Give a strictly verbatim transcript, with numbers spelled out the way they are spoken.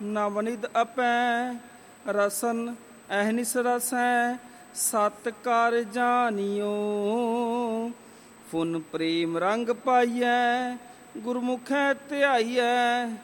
ਨਵਨਿਧ ਅਪੈ ਰਸਨ ਅਹਨਿਸ ਰਸੈ ਸਤ ਕਰ ਜਾਣਿਓ। ਫੁਨ ਪ੍ਰੇਮ ਰੰਗ ਪਾਈਐ ਗੁਰਮੁਖੈ ਧਿਆਈਐ